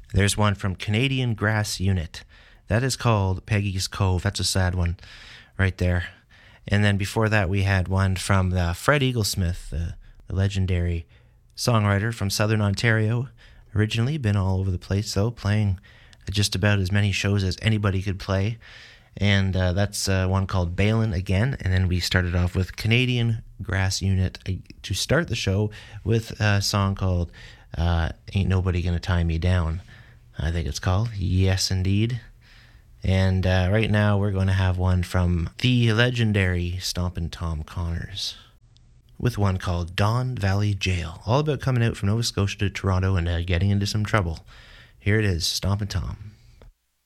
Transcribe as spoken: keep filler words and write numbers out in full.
There's one from Canadian Grass Unit. That is called Peggy's Cove. That's a sad one right there. And then before that, we had one from the Fred Eaglesmith, the, the legendary songwriter from Southern Ontario. Originally been all over the place, though, playing just about as many shows as anybody could play. And uh, that's uh, one called Balin again. And then we started off with Canadian Grass Unit uh, to start the show with a song called uh, Ain't Nobody Gonna Tie Me Down, I think it's called. Yes, indeed. And uh, right now we're going to have one from the legendary Stompin' Tom Connors with one called Don Valley Jail, all about coming out from Nova Scotia to Toronto and uh, getting into some trouble. Here it is, Stompin' Tom.